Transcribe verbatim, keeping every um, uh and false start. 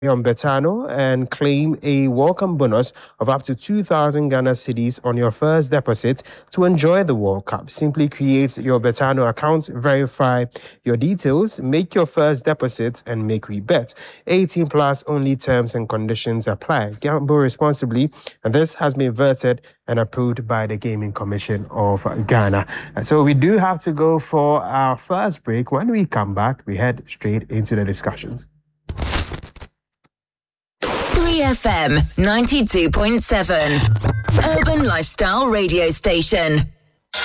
on Betano and claim a welcome bonus of up to two thousand Ghana cedis on your first deposit to enjoy the World Cup. Simply create your Betano account, verify your details, make your first deposit, and make we bet. eighteen plus only, terms and conditions apply. Gamble responsibly, and this has been vetted and approved by the Gaming Commission of Ghana. So we do have to go for our first break. When we come back, we head straight into the discussions. three F M ninety-two point seven, Urban Lifestyle Radio Station.